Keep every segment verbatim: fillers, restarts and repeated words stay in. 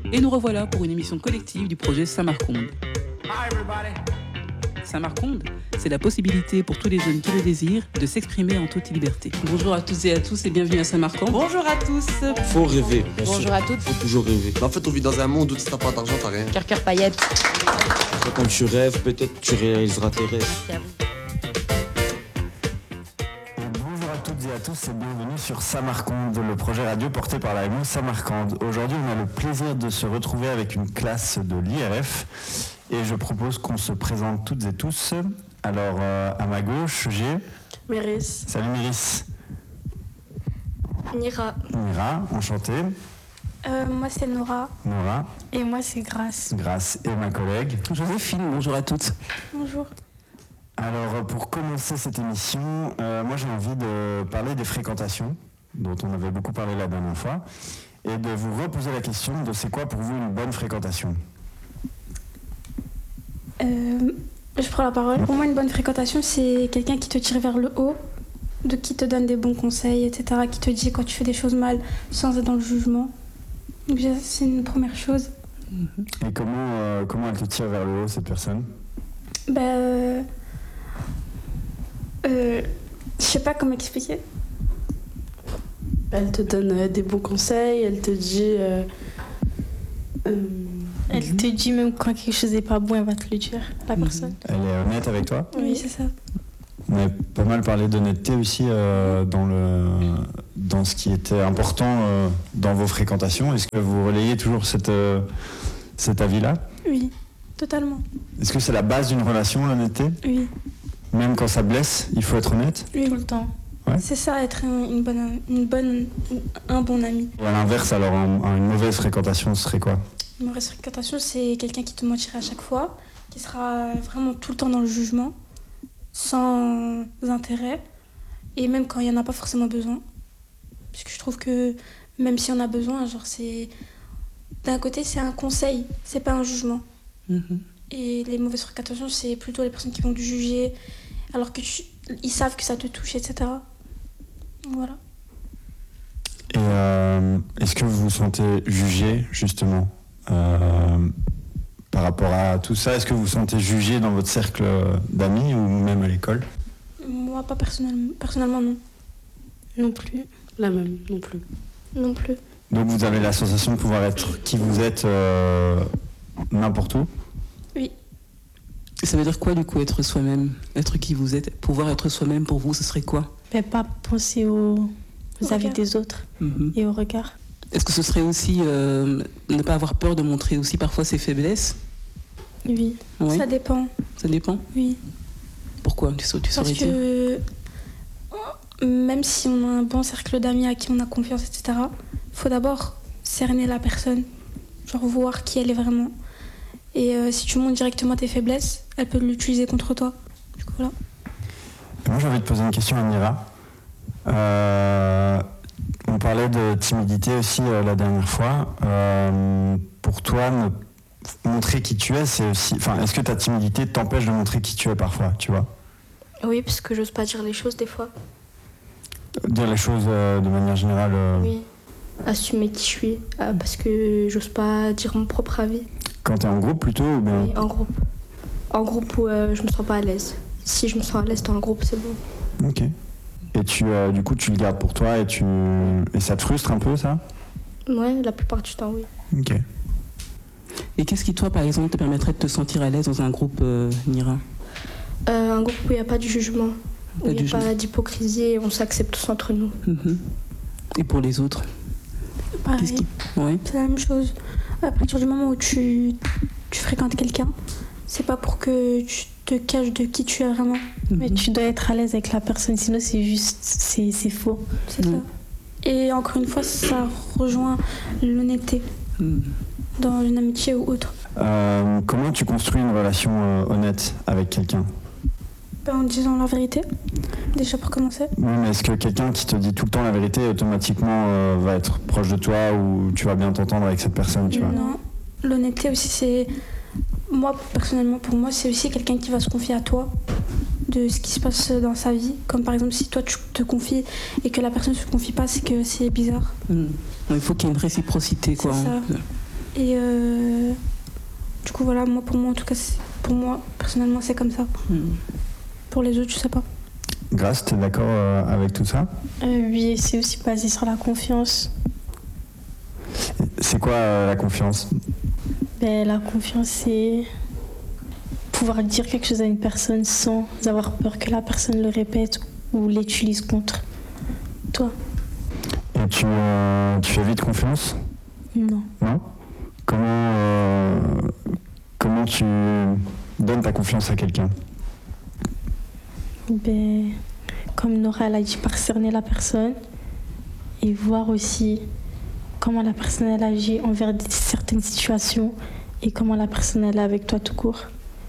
Et nous revoilà pour une émission collective du projet Samarconde. Samarconde, c'est la possibilité pour tous les jeunes qui le désirent de s'exprimer en toute liberté. Bonjour à toutes et à tous et bienvenue à Samarcande. Bonjour à tous. Faut rêver. Bonjour sûr. à toutes. Faut toujours rêver. En fait, on vit dans un monde où si t'as pas d'argent, t'as rien. Cœur, cœur, paillettes. Quand tu rêves, peut-être tu réaliseras tes rêves. Bonjour à toutes et à tous et bienvenue sur Samarconde, le projet radio porté par la M O Samarcande. Aujourd'hui, on a le plaisir de se retrouver avec une classe de l'I R F et je propose qu'on se présente toutes et tous. Alors, euh, à ma gauche, j'ai... Méris. Salut Méris. Nira. Mira, enchanté. Euh, moi c'est Nora. Nora. Et moi c'est Grace. Grace et ma collègue. Joséphine, bonjour à toutes. Bonjour. Alors, pour commencer cette émission, euh, moi j'ai envie de parler des fréquentations, dont on avait beaucoup parlé la dernière fois, et de vous reposer la question de c'est quoi pour vous une bonne fréquentation ? Euh, je prends la parole. Pour moi, une bonne fréquentation, c'est quelqu'un qui te tire vers le haut, de qui te donne des bons conseils, et cetera, qui te dit quand tu fais des choses mal sans être dans le jugement. Donc, c'est une première chose. Et comment, euh, comment elle te tire vers le haut, cette personne ? Ben, euh, euh, je sais pas comment expliquer. Elle te donne euh, des bons conseils, elle te dit... Euh, euh, elle mm-hmm. te dit même quand quelque chose n'est pas bon, elle va te le dire, la mm-hmm. personne. Elle est honnête avec toi ? Oui, c'est ça. On a pas mal parlé d'honnêteté aussi euh, dans, le, dans ce qui était important euh, dans vos fréquentations. Est-ce que vous relayez toujours cette, euh, cet avis-là ? Oui, totalement. Est-ce que c'est la base d'une relation, l'honnêteté ? Oui. Même quand ça blesse, il faut être honnête ? Oui, tout le temps. Ouais. C'est ça, être une bonne, une bonne, un bon ami. Et à l'inverse, alors, un, une mauvaise fréquentation, ce serait quoi ? Une mauvaise fréquentation, c'est quelqu'un qui te mentira à chaque fois, qui sera vraiment tout le temps dans le jugement, sans intérêt, et même quand il n'y en a pas forcément besoin. Parce que je trouve que même si on a besoin, genre c'est... D'un côté, c'est un conseil, c'est pas un jugement. Mm-hmm. Et les mauvaises fréquentations, c'est plutôt les personnes qui vont te juger, alors que tu... ils savent que ça te touche, et cetera. Voilà. Et euh, est-ce que vous vous sentez jugé, justement, euh, par rapport à tout ça ? Est-ce que vous vous sentez jugé dans votre cercle d'amis ou même à l'école ? Moi, pas personnellement. Personnellement, non. Non plus. La même, non plus. Non plus. Donc vous avez la sensation de pouvoir être qui vous êtes euh, n'importe où ? Oui. Ça veut dire quoi, du coup, être soi-même ? Être qui vous êtes ? Pouvoir être soi-même, pour vous, ce serait quoi ? Mais pas penser aux, aux avis des autres mm-hmm. et au regard. Est-ce que ce serait aussi euh, ne pas avoir peur de montrer aussi parfois ses faiblesses ? Oui, oui. Ça dépend. Ça dépend ? Oui. Pourquoi ? Tu, tu saurais Parce dire ? que même si on a un bon cercle d'amis à qui on a confiance, et cetera, il faut d'abord cerner la personne, genre voir qui elle est vraiment. Et euh, si tu montres directement tes faiblesses, elle peut l'utiliser contre toi. Du coup, voilà. Moi, j'ai envie de poser une question à Nira. Euh, on parlait de timidité aussi euh, la dernière fois. Euh, pour toi, ne, montrer qui tu es, c'est aussi... Enfin, est-ce que ta timidité t'empêche de montrer qui tu es parfois, tu vois ? Oui, parce que j'ose pas dire les choses des fois. Dire les choses euh, de manière générale euh... Oui, assumer qui je suis, euh, parce que j'ose pas dire mon propre avis. Quand t'es en groupe plutôt ou bien... Oui, en groupe. En groupe où euh, je me sens pas à l'aise. Si je me sens à l'aise dans le groupe, c'est bon. Ok. Et tu, euh, du coup, tu le gardes pour toi et, tu... et ça te frustre un peu, ça ? Ouais, la plupart du temps, oui. Ok. Et qu'est-ce qui, toi, par exemple, te permettrait de te sentir à l'aise dans un groupe, euh, Nira ? euh, Un groupe où il n'y a pas de jugement, où il n'y a pas d'hypocrisie et on s'accepte tous entre nous. Mm-hmm. Et pour les autres ? Pareil. Qui... Ouais. C'est la même chose. À partir du moment où tu, tu fréquentes quelqu'un, c'est pas pour que tu te caches de qui tu es vraiment. Mm-hmm. Mais tu dois être à l'aise avec la personne, sinon c'est juste, c'est, c'est faux. C'est mm. ça. Et encore une fois, ça rejoint l'honnêteté mm. dans une amitié ou autre. Euh, comment tu construis une relation euh, honnête avec quelqu'un ? Ben, en disant la vérité, déjà pour commencer. Oui, mais est-ce que quelqu'un qui te dit tout le temps la vérité, automatiquement euh, va être proche de toi ou tu vas bien t'entendre avec cette personne, tu vois ? Non, l'honnêteté aussi, c'est... Moi, personnellement, pour moi, c'est aussi quelqu'un qui va se confier à toi de ce qui se passe dans sa vie. Comme par exemple, si toi, tu te confies et que la personne ne se confie pas, c'est que c'est bizarre. Mmh. Il faut qu'il y ait une réciprocité, quoi. C'est ça. Et euh, du coup, voilà, moi, pour moi, en tout cas, c'est, pour moi, personnellement, c'est comme ça. Mmh. Pour les autres, je sais pas. Grâce, tu es d'accord euh, avec tout ça? euh, Oui, c'est aussi basé sur la confiance. C'est quoi euh, la confiance? Ben, la confiance, c'est pouvoir dire quelque chose à une personne sans avoir peur que la personne le répète ou l'utilise contre toi. Et tu, euh, tu fais vite confiance? Non. Non? Comment, euh, comment tu donnes ta confiance à quelqu'un? Ben, comme Nora l'a dit, par cerner la personne et voir aussi comment la personne elle agit envers certaines situations et comment la personne elle est avec toi tout court.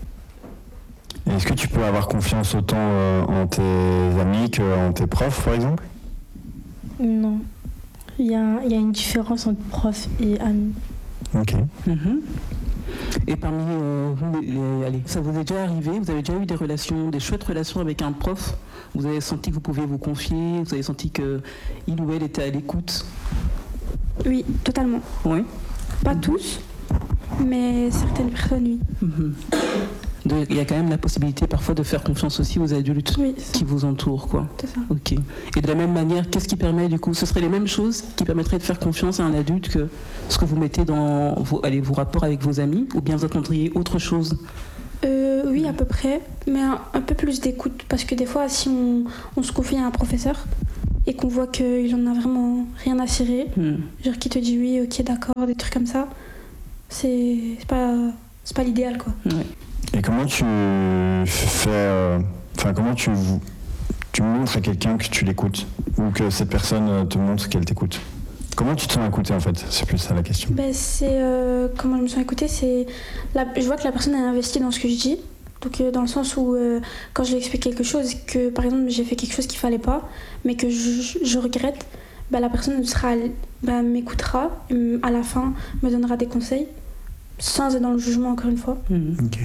Et est-ce que tu peux avoir confiance autant euh, en tes amis qu'en tes profs, par exemple? Non. Il y a, il y a une différence entre prof et ami. Ok. Mm-hmm. Et parmi euh, vous, les, les, allez, ça vous est déjà arrivé, vous avez déjà eu des relations, des chouettes relations avec un prof? Vous avez senti que vous pouviez vous confier, vous avez senti que il ou elle était à l'écoute? Oui, totalement. Oui. Pas mm-hmm. tous, mais certaines personnes, oui. Mm-hmm. De, il y a quand même la possibilité parfois de faire confiance aussi aux adultes oui, qui vous entourent, quoi. C'est ça. Ok. Et de la même manière, qu'est-ce qui permet du coup, ce seraient les mêmes choses qui permettraient de faire confiance à un adulte que ce que vous mettez dans vos, allez, vos rapports avec vos amis, ou bien vous attendriez autre chose? euh, Oui, à peu près, mais un, un peu plus d'écoute, parce que des fois, si on, on se confie à un professeur et qu'on voit qu'il en a vraiment rien à cirer, hmm. genre qui te dit oui, ok, d'accord, des trucs comme ça, c'est, c'est pas, c'est pas l'idéal, quoi. Ouais. Et comment tu fais, euh, enfin comment tu, tu montres à quelqu'un que tu l'écoutes ou que cette personne te montre qu'elle t'écoute? Comment tu te sens écouté en fait? C'est plus ça la question. Ben, c'est euh, comment je me sens écoutée, c'est la, je vois que la personne a investi dans ce que je dis, donc euh, dans le sens où euh, quand je lui explique quelque chose, que par exemple j'ai fait quelque chose qu'il fallait pas, mais que je, je regrette, ben, la personne sera, ben, m'écoutera, et à la fin me donnera des conseils, sans être dans le jugement encore une fois. Mmh. Ok.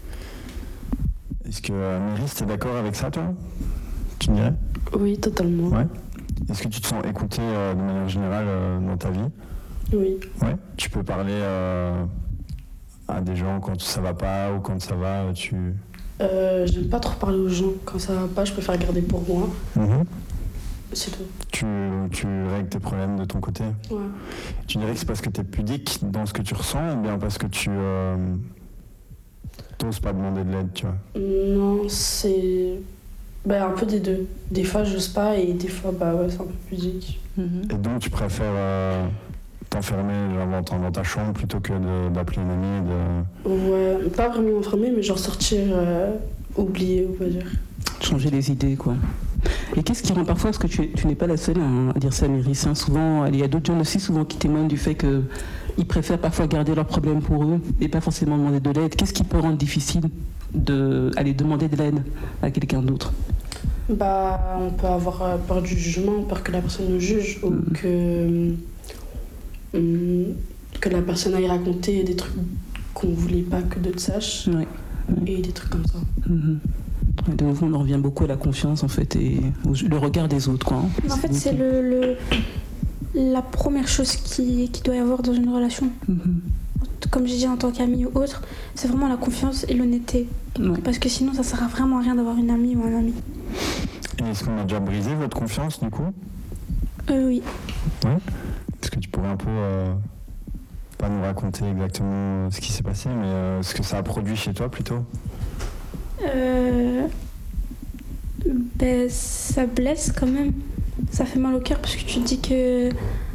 Est-ce que euh, Méris, t'es d'accord avec ça, toi? Tu dirais? Oui, totalement. Ouais. Est-ce que tu te sens écouté euh, de manière générale euh, dans ta vie? Oui. Ouais. Tu peux parler euh, à des gens quand ça va pas ou quand ça va, tu... Euh, j'aime pas trop parler aux gens. Quand ça va pas, je préfère garder pour moi. Mmh. C'est tout. Tu, tu règles tes problèmes de ton côté? Ouais. Tu dirais que c'est parce que t'es pudique dans ce que tu ressens ou bien parce que tu... Euh, t'oses pas demander de l'aide, tu vois? Non, c'est ben, un peu des deux. Des fois, j'ose pas et des fois, bah ouais, c'est un peu pudique. Mm-hmm. Et donc, tu préfères euh, t'enfermer genre, dans, dans ta chambre plutôt que de, d'appeler une amie de... Ouais, pas vraiment enfermer, mais genre sortir, euh, oublier, on va dire. Changer les idées, quoi. Et qu'est-ce qui rend parfois, parce que tu, tu n'es pas la seule hein, à dire ça, Méris, hein, souvent, il y a d'autres gens aussi souvent qui témoignent du fait qu'ils préfèrent parfois garder leurs problèmes pour eux et pas forcément demander de l'aide. Qu'est-ce qui peut rendre difficile d'aller demander de l'aide à quelqu'un d'autre? Bah, on peut avoir peur du jugement, peur que la personne nous juge ou mmh. que, mmh, que la personne aille raconter des trucs qu'on voulait pas que d'autres sachent ouais. et des trucs comme ça. Mmh. Et de nouveau, on en revient beaucoup à la confiance en fait et le regard des autres, quoi. Hein. En fait, c'est le, le, la première chose qui, qui doit y avoir dans une relation. Mmh. Comme j'ai dit en tant qu'ami ou autre, c'est vraiment la confiance et l'honnêteté. Ouais. Parce que sinon, ça sert à vraiment à rien d'avoir une amie ou un ami. Et est-ce qu'on a déjà brisé votre confiance du coup? Euh, oui. Ouais. Est-ce que tu pourrais un peu euh, pas nous raconter exactement ce qui s'est passé, mais euh, ce que ça a produit chez toi plutôt? Euh, ben, ça blesse quand même. Ça fait mal au cœur parce que tu dis que.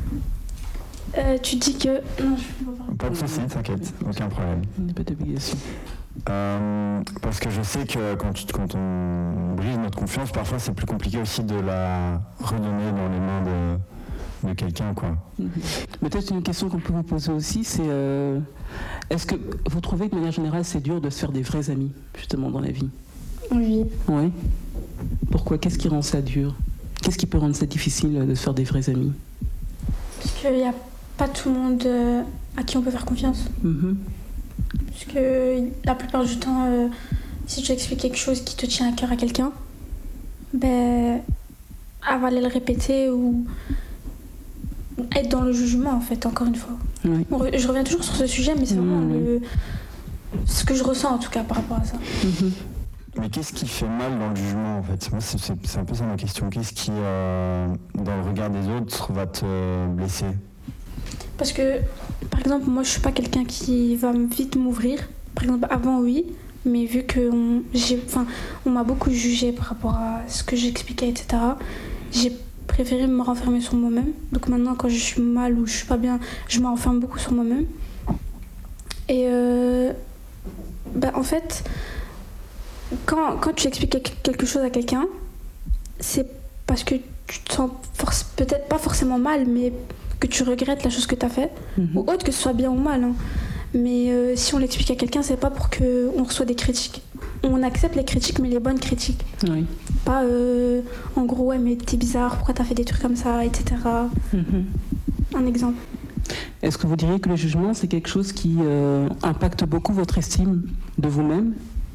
Euh, tu dis que. Non, je peux pas. Pas de soucis, t'inquiète, aucun problème. Il n'y a pas d'obligation. Euh, parce que je sais que quand, tu, quand on brise notre confiance, parfois c'est plus compliqué aussi de la redonner dans les mains de, de quelqu'un, quoi. Mm-hmm. Peut-être une question qu'on peut vous poser aussi, c'est euh, est-ce que vous trouvez que de manière générale c'est dur de se faire des vrais amis, justement, dans la vie? Oui. Oui. Pourquoi? Qu'est-ce qui rend ça dur? Qu'est-ce qui peut rendre ça difficile de se faire des vrais amis? Parce qu'il n'y a pas tout le monde euh, à qui on peut faire confiance. Mm-hmm. Parce que la plupart du temps, euh, si tu expliques quelque chose qui te tient à cœur à quelqu'un, ben, elle va aller le répéter ou être dans le jugement, en fait, encore une fois. Oui. Je reviens toujours sur ce sujet, mais c'est vraiment Mmh. le... ce que je ressens, en tout cas, par rapport à ça. Mmh. Mais qu'est-ce qui fait mal dans le jugement en fait? Moi, c'est, c'est, c'est un peu ça ma question. Qu'est-ce qui, euh, dans le regard des autres, va te blesser? Parce que, par exemple, moi, je suis pas quelqu'un qui va vite m'ouvrir. Par exemple, avant, oui, mais vu qu'on on m'a beaucoup jugé par rapport à ce que j'expliquais, et cetera, j'ai préféré me renfermer sur moi-même. Donc maintenant, quand je suis mal ou je suis pas bien, je me renferme beaucoup sur moi-même. Et euh, bah, en fait... Quand, quand tu expliques quelque chose à quelqu'un, c'est parce que tu te sens force, peut-être pas forcément mal, mais que tu regrettes la chose que tu as fait, mmh. ou autre, que ce soit bien ou mal. Hein. Mais euh, si on l'explique à quelqu'un, c'est pas pour qu'on reçoit des critiques. On accepte les critiques, mais les bonnes critiques. Oui. Pas euh, en gros, ouais, mais t'es bizarre, pourquoi t'as fait des trucs comme ça, et cetera. Mmh. Un exemple. Est-ce que vous diriez que le jugement, c'est quelque chose qui euh, impacte beaucoup votre estime de vous-même?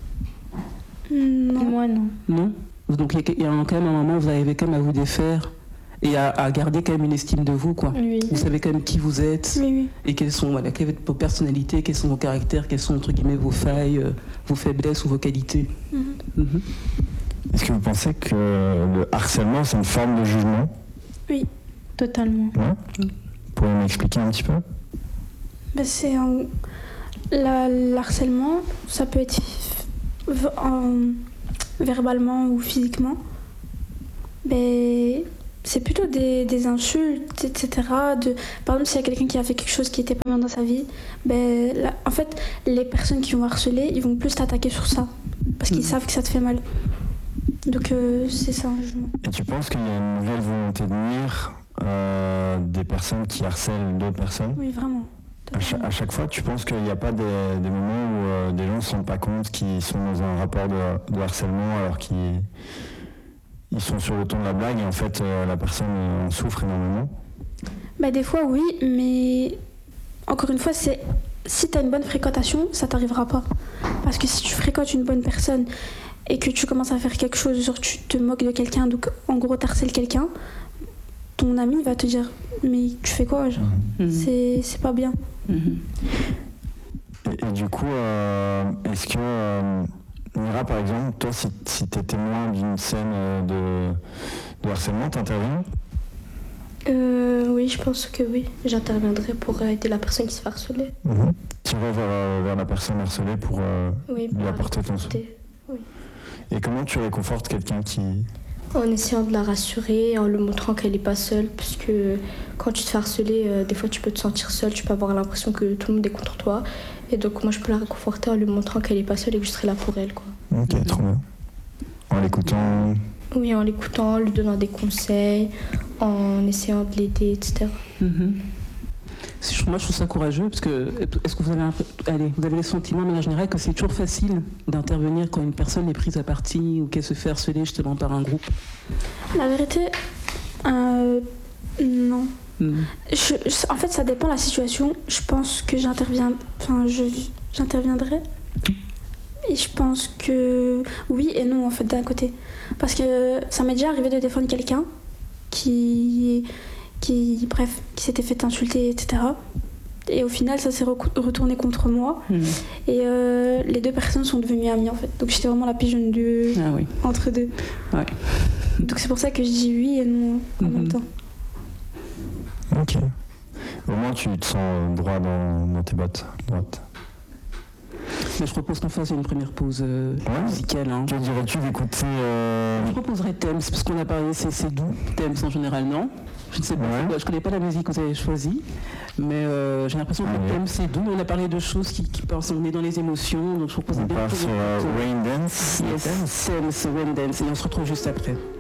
Non. Moi, non. Non. Donc il y a quand même un moment où vous arrivez quand même à vous défaire et à, à garder quand même une estime de vous, quoi. Oui. Vous savez quand même qui vous êtes, oui, oui. et quelles sont, voilà, quelle est votre personnalité, quels sont vos caractères, quelles sont entre guillemets vos failles, euh, vos faiblesses ou vos qualités. Mm-hmm. Mm-hmm. Est-ce que vous pensez que le harcèlement, c'est une forme de jugement? Oui, totalement. Ouais. Vous pouvez m'expliquer un petit peu? Ben, c'est un... La, l'harcèlement, ça peut être en... verbalement ou physiquement. Ben, c'est plutôt des, des insultes, et cetera. De... Par exemple, s'il y a quelqu'un qui a fait quelque chose qui n'était pas bien dans sa vie, ben, là, en fait, les personnes qui vont harceler, ils vont plus t'attaquer sur ça, parce qu'ils mmh. savent que ça te fait mal. Donc euh, c'est ça un jugement. Et tu penses qu'il y a une nouvelle volonté de nuire euh, des personnes qui harcèlent d'autres personnes? Oui, vraiment. À chaque, à chaque fois, tu penses qu'il n'y a pas des, des moments où euh, des gens ne se rendent pas compte qu'ils sont dans un rapport de, de harcèlement alors qu'ils ils sont sur le ton de la blague et en fait euh, la personne en souffre énormément? Bah, des fois oui, mais encore une fois, c'est si tu as une bonne fréquentation, ça t'arrivera pas. Parce que si tu fréquentes une bonne personne et que tu commences à faire quelque chose, genre tu te moques de quelqu'un, donc en gros t'harcèles quelqu'un, ton ami va te dire mais tu fais quoi genre mmh. c'est, c'est pas bien. Mmh. Et, et du coup, euh, est-ce que euh, Mira, par exemple, toi, si, si tu es témoin d'une scène de, de harcèlement, t'interviens? euh, Oui, je pense que oui. J'interviendrai pour aider la personne qui se fait harceler. Mmh. Tu vas vers, vers la personne harcelée pour euh, oui, lui apporter ton soutien. Oui. Et comment tu réconfortes quelqu'un qui... En essayant de la rassurer, en lui montrant qu'elle n'est pas seule, parce que quand tu te fais harceler, euh, des fois tu peux te sentir seule, tu peux avoir l'impression que tout le monde est contre toi. Et donc moi je peux la réconforter en lui montrant qu'elle n'est pas seule et que je serai là pour elle, quoi. Ok, mmh. trop bien. En l'écoutant? Oui, en l'écoutant, en lui donnant des conseils, en essayant de l'aider, et cetera. Mmh. Moi, je trouve ça courageux parce que est-ce que vous avez, un, allez, vous avez le sentiment, de manière générale, que c'est toujours facile d'intervenir quand une personne est prise à partie ou qu'elle se fait harceler justement par un groupe? La vérité, euh, non. Mmh. Je, je, en fait, ça dépend de la situation. Je pense que j'interviens, enfin, je, j'interviendrai. Et je pense que oui et non, en fait, d'un côté. Parce que ça m'est déjà arrivé de défendre quelqu'un qui... qui, bref, qui s'était fait insulter, et cetera. Et au final, ça s'est retourné contre moi. Mmh. Et euh, les deux personnes sont devenues amies, en fait. Donc j'étais vraiment la pigeonne de... ah, oui. entre deux. Ouais. Donc c'est pour ça que je dis oui et non en mmh. même temps. Ok. Au moins, tu te sens droit dans, dans tes bottes, droite. Mais je propose qu'on fasse une première pause euh, ouais. musicale. Hein. Que dirais-tu d'écouter euh... Je proposerais Thames, parce qu'on a parlé, c'est, c'est doux, Thames en général, non? Je ne sais pas, ouais. je ne connais pas la musique que vous avez choisie, mais euh, j'ai l'impression que ah, Thames c'est doux. On a parlé de choses qui, qui passent, on est dans les émotions, donc je propose on bien. On passe sur euh, Rain Dance. Yes, Thames, Rain Dance, et on se retrouve juste après.